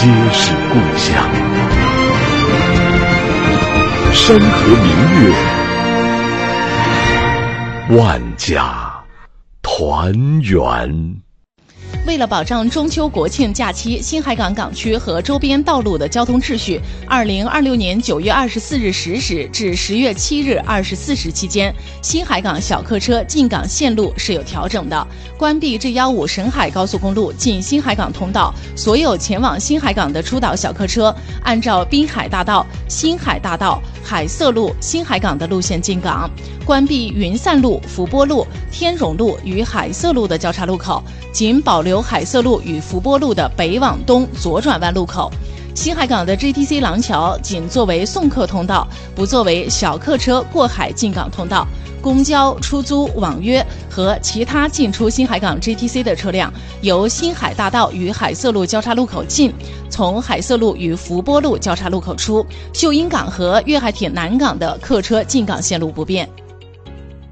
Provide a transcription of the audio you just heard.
皆是故乡。山河明月，万家团圆。 为了保障中秋国庆假期新海港港区和周边道路的交通秩序，2026年9月24日10时至10月7日24时期间，新海港小客车进港线路是有调整的。关闭G15沈海高速公路进新海港通道，所有前往新海港的出岛小客车按照滨海大道、新海大道、海色路、新海港的路线进港。关闭云散路、福波路、天荣路与海色路的交叉路口，仅保留海色路与福波路的北往东左转弯路口。新海港的 GTC 廊桥仅作为送客通道，不作为小客车过海进港通道。公交、出租、网约和其他进出新海港 GTC 的车辆，由新海大道与海色路交叉路口进，从海色路与福波路交叉路口出。秀英港和粤海铁南港的客车进港线路不变。